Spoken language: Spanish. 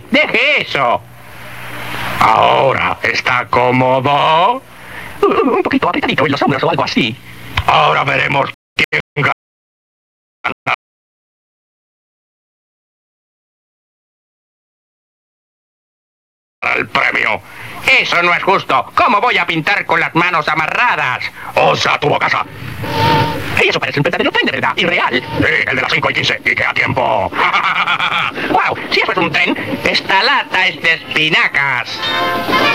deje eso. Ahora, ¿está cómodo? Un poquito apretadito en los hombros o algo así. Ahora veremos quién gana el premio. Eso no es justo. ¿Cómo voy a pintar con las manos amarradas? ¡Osa tu bocaza! Eso parece un verdadero tren de verdad, irreal. Sí, el de las 5:15, y que a tiempo. ¡Wow! Si eso es un tren, Esta lata es de espinacas.